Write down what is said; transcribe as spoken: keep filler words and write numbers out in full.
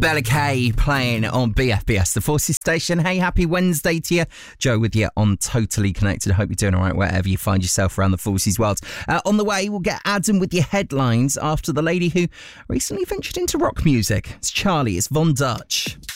Bella K playing on B F B S, the Forces station. Hey, happy Wednesday to you. Joe with you on Totally Connected. I hope you're doing all right wherever you find yourself around the Forces world. Uh, on the way, we'll get Adam with your headlines after the lady who recently ventured into rock music. It's Charlie, it's Von Dutch.